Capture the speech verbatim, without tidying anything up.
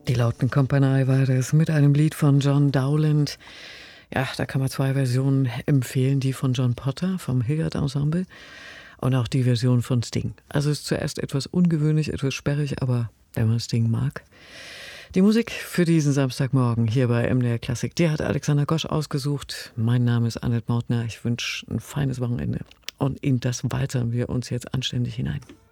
Die Lautenkompanie war das mit einem Lied von John Dowland. Ja, da kann man zwei Versionen empfehlen, die von John Potter vom Hilliard Ensemble und auch die Version von Sting. Also ist zuerst etwas ungewöhnlich, etwas sperrig, aber wenn man Sting mag. Die Musik für diesen Samstagmorgen hier bei M D R Klassik, die hat Alexander Gosch ausgesucht. Mein Name ist Annette Mautner. Ich wünsche ein feines Wochenende und in das waltern wir uns jetzt anständig hinein.